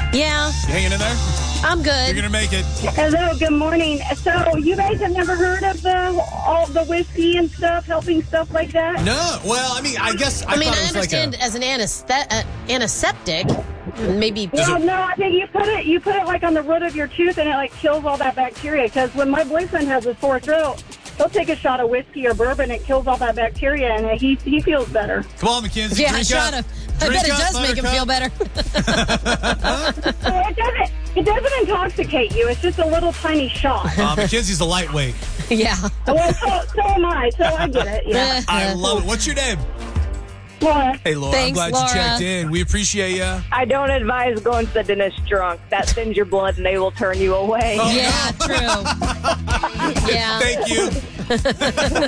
Yeah, You hanging in there? I'm You're good. going to make it. Hello, good morning. So, you guys have never heard of all the whiskey and stuff, helping stuff like that? No. Well, I mean, I guess I mean, thought I it was understand as an antiseptic, maybe. No, I think you put it like on the root of your tooth, and it like kills all that bacteria. Because when my boyfriend has a sore throat, he'll take a shot of whiskey or bourbon. It kills all that bacteria, and he feels better. Come on, Mackenzie. Yeah, drink shot up. of. I Drink bet it up, does make him feel Buttercup. better. It doesn't intoxicate you. It's just a little tiny shot. Mackenzie's a lightweight. Yeah. Well, so am I. So I get it. Yeah. I love it. What's your name? Laura. Hey, Laura. Thanks, I'm glad Laura. you checked in. We appreciate you. I don't advise going to the dentist drunk. That thins your blood and they will turn you away. Oh, Yeah, true. Yeah. Thank you.